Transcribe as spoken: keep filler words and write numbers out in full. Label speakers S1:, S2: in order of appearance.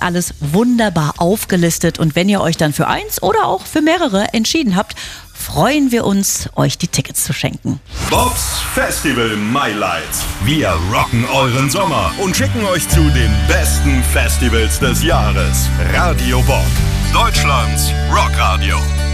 S1: alles wunderbar aufgelistet. Und wenn ihr euch dann für eins oder auch für mehrere entschieden habt, freuen wir uns, euch die Tickets zu schenken.
S2: Bobs Festival Highlights. Wir rocken euren Sommer und schicken euch zu den besten Festivals des Jahres. Radio Bob, Deutschlands Rockradio.